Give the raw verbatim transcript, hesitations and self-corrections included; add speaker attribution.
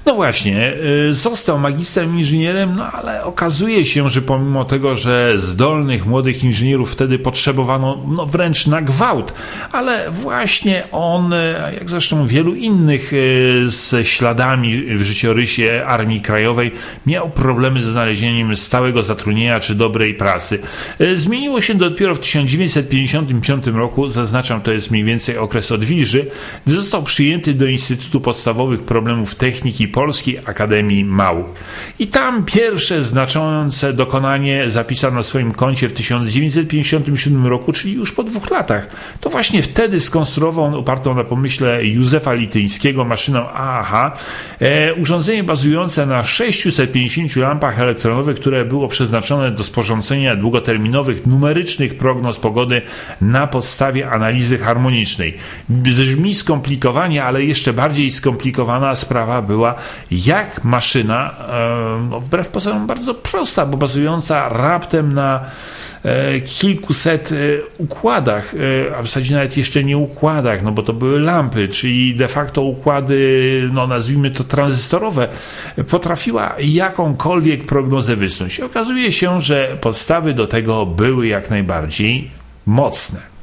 Speaker 1: No właśnie, został magistrem inżynierem, no ale okazuje się, że pomimo tego, że zdolnych młodych inżynierów wtedy potrzebowano no wręcz na gwałt, ale właśnie on, jak zresztą wielu innych z śladami w życiorysie Armii Krajowej, miał problemy z znalezieniem stałego zatrudnienia czy dobrej pracy. Zmieniło się dopiero w tysiąc dziewięćset pięćdziesiątym piątym roku, zaznaczam, to jest mniej więcej okres odwilży, gdy został przyjęty do Instytutu Podstawowych Problemów Techniki Polskiej Akademii Nauk. I tam pierwsze znaczące dokonanie zapisał na swoim koncie w tysiąc dziewięćset pięćdziesiątym siódmym roku, czyli już po dwóch latach. To właśnie wtedy skonstruował on, opartą na pomyśle Józefa Lityńskiego, maszynę A A H, e, urządzenie bazujące na sześciuset pięćdziesięciu lampach elektronowych, które było przeznaczone do sporządzenia długoterminowych, numerycznych prognoz pogody na podstawie analizy harmonicznej. Brzmi skomplikowanie, ale jeszcze bardziej skomplikowana sprawa była, jak maszyna, e, no wbrew pozorom bardzo prosta, bo bazująca raptem na e, kilkuset e, układach, e, a w zasadzie nawet jeszcze nie układach, no bo to były lampy, czyli de facto układy, no nazwijmy to tranzystorowe, potrafiła jakąkolwiek prognozę wysnuć. Okazuje się, że podstawy do tego były jak najbardziej mocne.